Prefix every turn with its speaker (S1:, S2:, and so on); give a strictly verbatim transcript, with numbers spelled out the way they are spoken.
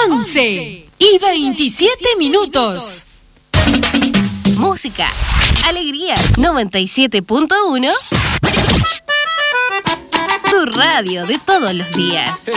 S1: once y veintisiete minutos.
S2: Música, alegría, noventa y siete punto uno. Tu radio de todos los días.